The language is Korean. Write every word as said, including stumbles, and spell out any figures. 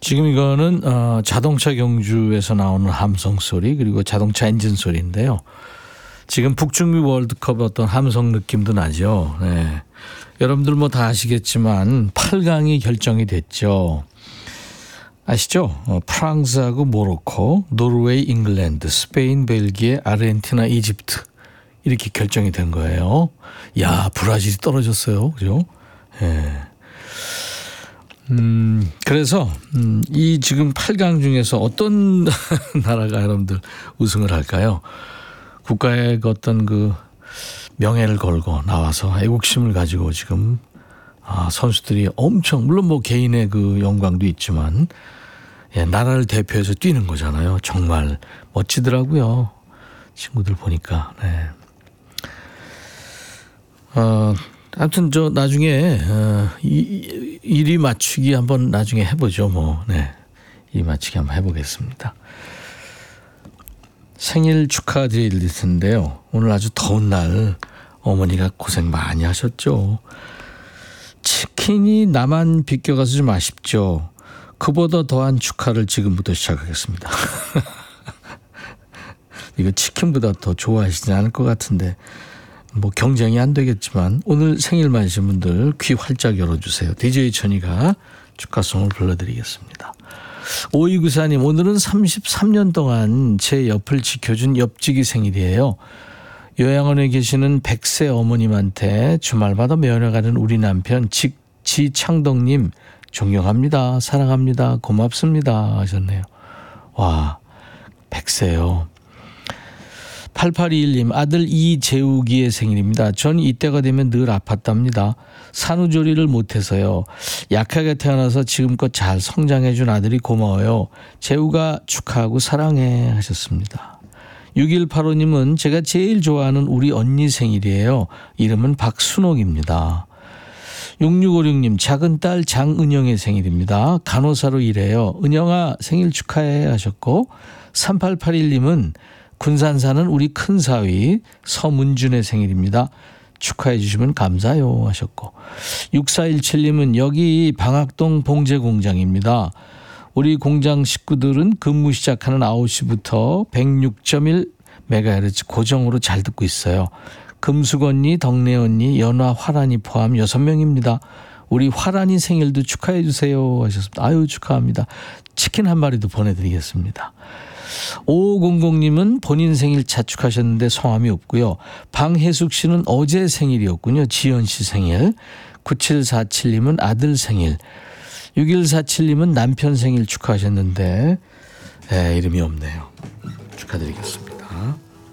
지금 이거는 어, 자동차 경주에서 나오는 함성 소리 그리고 자동차 엔진 소리인데요. 지금 북중미 월드컵 어떤 함성 느낌도 나죠. 네. 여러분들 뭐 다 아시겠지만 팔 강이 결정이 됐죠. 아시죠? 어, 프랑스하고 모로코, 노르웨이, 잉글랜드, 스페인, 벨기에, 아르헨티나, 이집트 이렇게 결정이 된 거예요. 야, 브라질이 떨어졌어요. 그죠? 예. 음, 그래서, 음, 이 지금 팔 강 중에서 어떤 나라가 여러분들 우승을 할까요? 국가의 어떤 그 명예를 걸고 나와서 애국심을 가지고 지금 아, 선수들이 엄청, 물론 뭐 개인의 그 영광도 있지만, 예, 나라를 대표해서 뛰는 거잖아요. 정말 멋지더라고요. 친구들 보니까, 네. 어, 아무튼 저 나중에 어, 이, 일 위 맞추기 한번 나중에 해보죠. 뭐, 네, 일 위 맞추기 한번 해보겠습니다. 생일 축하드릴 텐데요. 오늘 아주 더운 날 어머니가 고생 많이 하셨죠. 치킨이 나만 비껴가서 좀 아쉽죠. 그보다 더한 축하를 지금부터 시작하겠습니다. 이거 치킨보다 더 좋아하시지 않을 것 같은데 뭐 경쟁이 안 되겠지만 오늘 생일 맞으신 분들 귀 활짝 열어주세요. 디제이 천이가 축하송을 불러드리겠습니다. 오이구사님, 오늘은 삼십삼 년 동안 제 옆을 지켜준 옆지기 생일이에요. 요양원에 계시는 백 세 어머님한테 주말마다 면회가는 우리 남편 직, 지창덕님 존경합니다. 사랑합니다. 고맙습니다 하셨네요. 와, 백 세요. 팔팔이일 님, 아들 이재욱이의 생일입니다. 전 이때가 되면 늘 아팠답니다. 산후조리를 못해서요. 약하게 태어나서 지금껏 잘 성장해준 아들이 고마워요. 재욱아 축하하고 사랑해 하셨습니다. 육일팔오 님은 제가 제일 좋아하는 우리 언니 생일이에요. 이름은 박순옥입니다. 육육오육 님, 작은 딸 장은영의 생일입니다. 간호사로 일해요. 은영아 생일 축하해 하셨고, 삼팔팔일 님은 군산 사는 우리 큰사위 서문준의 생일입니다. 축하해 주시면 감사해요 하셨고, 육사일칠 님은 여기 방학동 봉제공장입니다. 우리 공장 식구들은 근무 시작하는 아홉 시부터 백육 점 일 메가헤르츠 고정으로 잘 듣고 있어요. 금숙 언니, 덕래 언니, 연화, 화란이 포함 여섯 명입니다. 우리 화란이 생일도 축하해 주세요 하셨습니다. 아유 축하합니다. 치킨 한 마리도 보내드리겠습니다. 오오공공 님은 본인 생일 자축하셨는데 성함이 없고요. 방혜숙 씨는 어제 생일이었군요. 지연 씨 생일. 구칠사칠 님은 아들 생일. 육일사칠 님은 남편 생일 축하하셨는데 에, 이름이 없네요. 축하드리겠습니다.